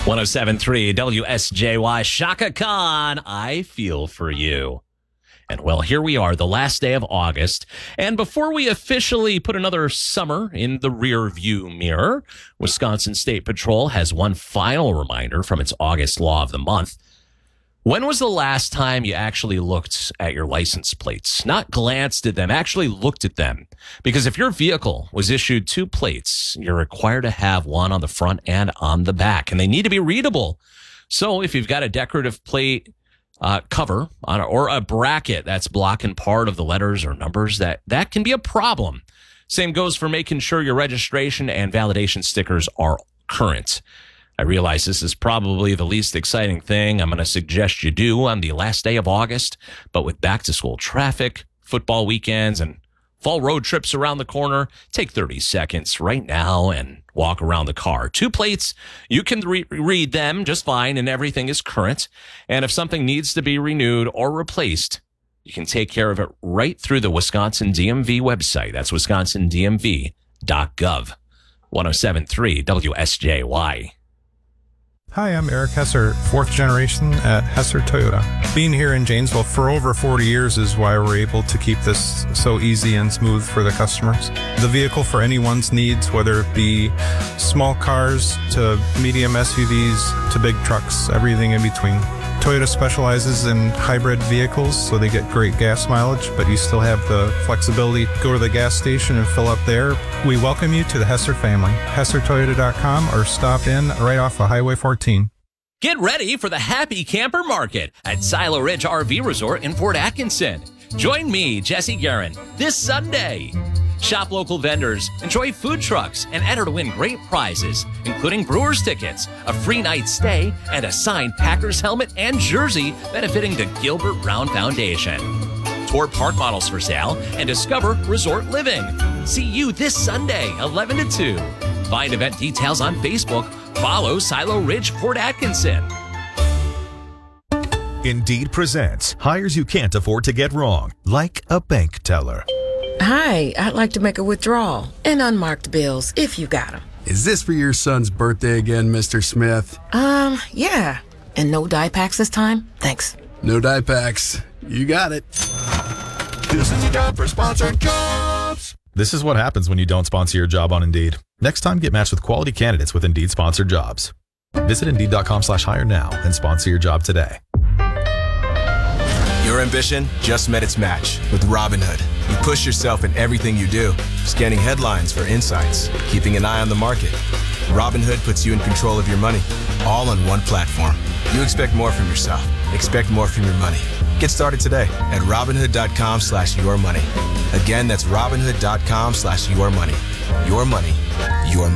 107.3 WSJY. Shaka Khan, I feel for you. And well, here we are, the last day of August. And before we officially put another summer in the rear view mirror, Wisconsin State Patrol has one final reminder from its August Law of the Month. When was the last time you actually looked at your license plates? Not glanced at them, actually looked at them. Because if your vehicle was issued 2 plates, you're required to have one on the front and on the back, and they need to be readable. So if you've got a decorative plate cover on or a bracket that's blocking part of the letters or numbers, that can be a problem. Same goes for making sure your registration and validation stickers are current. I realize this is probably the least exciting thing I'm going to suggest you do on the last day of August, but with back-to-school traffic, football weekends, and fall road trips around the corner, take 30 seconds right now and walk around the car. 2 plates, you can read them just fine, and everything is current. And if something needs to be renewed or replaced, you can take care of it right through the Wisconsin DMV website. That's wisconsindmv.gov. 107.3 WSJY. Hi, I'm Eric Hesser, 4th generation at Hesser Toyota. Being here in Janesville for over 40 years is why we're able to keep this so easy and smooth for the customers. The vehicle for anyone's needs, whether it be small cars to medium SUVs to big trucks, everything in between. Toyota specializes in hybrid vehicles, so they get great gas mileage, but you still have the flexibility to go to the gas station and fill up there. We welcome you to the Hesser family. HesserToyota.com or stop in right off of Highway 14. Get ready for the Happy Camper Market at Silo Ridge RV Resort in Fort Atkinson. Join me, Jesse Guerin, this Sunday. Shop local vendors, enjoy food trucks, and enter to win great prizes, including Brewers tickets, a free night stay, and a signed Packers helmet and jersey benefiting the Gilbert Brown Foundation. Tour park models for sale and discover resort living. See you this Sunday, 11 to 2. Find event details on Facebook. Follow Silo Ridge Fort Atkinson. Indeed presents hires you can't afford to get wrong, like a bank teller. Hi, I'd like to make a withdrawal and unmarked bills, if you got them. Is this for your son's birthday again, Mr. Smith? Yeah. And no dye packs this time? Thanks. No dye packs. You got it. This is a job for sponsored jobs. This is what happens when you don't sponsor your job on Indeed. Next time, get matched with quality candidates with Indeed sponsored jobs. Visit Indeed.com/hire now and sponsor your job today. Your ambition just met its match with Robinhood. You push yourself in everything you do, scanning headlines for insights, keeping an eye on the market. Robinhood puts you in control of your money, all on one platform. You expect more from yourself. Expect more from your money. Get started today at Robinhood.com/yourmoney. Again, that's Robinhood.com/yourmoney. Your money, your